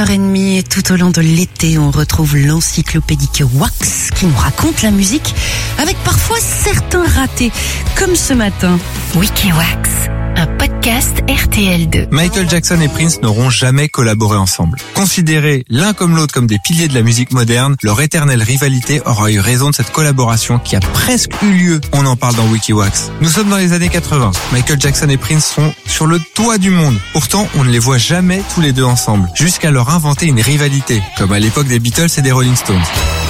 4h30 et tout au long de l'été, on retrouve l'encyclopédique Wax qui nous raconte la musique avec parfois certains ratés, comme ce matin. Wikiwax, un podcast RTL2. Michael Jackson et Prince n'auront jamais collaboré ensemble. Considérés l'un comme l'autre comme des piliers de la musique moderne, leur éternelle rivalité aura eu raison de cette collaboration qui a presque eu lieu. On en parle dans Wikiwax. Nous sommes dans les années 80. Michael Jackson et Prince sont sur le toit du monde. Pourtant, on ne les voit jamais tous les deux ensemble, jusqu'à leur inventer une rivalité, comme à l'époque des Beatles et des Rolling Stones.